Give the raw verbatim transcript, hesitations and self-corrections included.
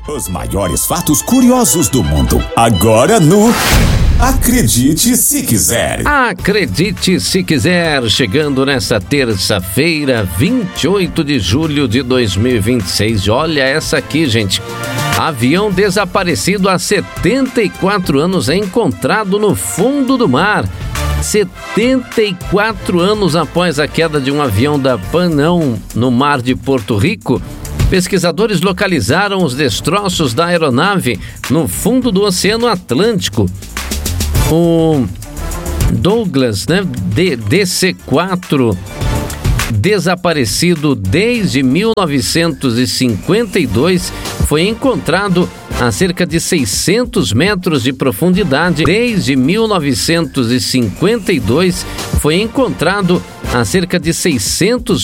Os maiores fatos curiosos do mundo, agora no Acredite Se Quiser. Acredite Se Quiser, chegando nessa terça-feira, vinte e oito de julho de dois mil e vinte e seis. Olha essa aqui, gente. Avião desaparecido há setenta e quatro anos é encontrado no fundo do mar. setenta e quatro anos após a queda de um avião da Panam no mar de Porto Rico, pesquisadores localizaram os destroços da aeronave no fundo do Oceano Atlântico. O Douglas, né, D C quatro, desaparecido desde mil novecentos e cinquenta e dois, foi encontrado a cerca de seiscentos metros de profundidade. Desde mil novecentos e cinquenta e dois, foi encontrado a cerca de seiscentos